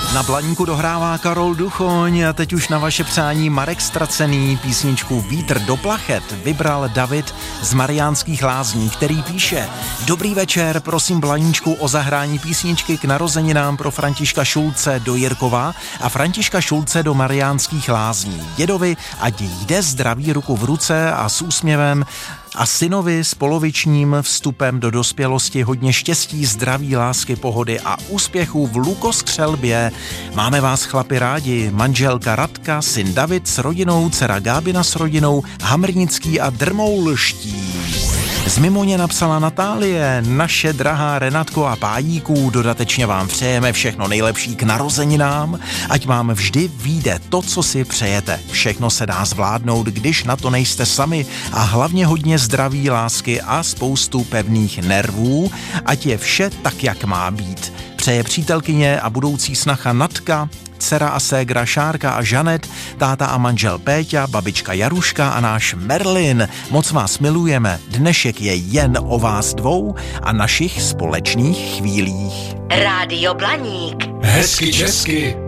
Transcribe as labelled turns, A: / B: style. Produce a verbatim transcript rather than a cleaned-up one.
A: Na Blaníku dohrává Karol Duchoň a teď už na vaše přání Marek Stracený. Písničku Vítr do plachet vybral David z Mariánských Lázní, který píše: Dobrý večer, prosím Blaníčku o zahrání písničky k narozeninám pro Františka Šulce do Jirkova a Františka Šulce do Mariánských Lázní. Dědovi ať jde zdraví ruku v ruce a s úsměvem a synovi s polovičním vstupem do dospělosti hodně štěstí, zdraví, lásky, pohody a úspěchů v lukoskřelbě. Máme vás chlapi rádi, manželka Radka, syn David s rodinou, dcera Gábina s rodinou, Hamrnický a Drmoulští. Z Mimoně napsala Natálie: Naše drahá Renatko a pájíků, dodatečně vám přejeme všechno nejlepší k narozeninám, ať vám vždy vyjde to, co si přejete. Všechno se dá zvládnout, když na to nejste sami, a hlavně hodně zdraví, lásky a spoustu pevných nervů, ať je vše tak, jak má být. Přeje přítelkyně a budoucí snacha Natka, dcera a ségra Šárka a Žanet, táta a manžel Péťa, babička Jaruška a náš Merlin. Moc vás milujeme, dnešek je jen o vás dvou a našich společných chvílích.
B: Rádio Blaník.
C: Hezky česky.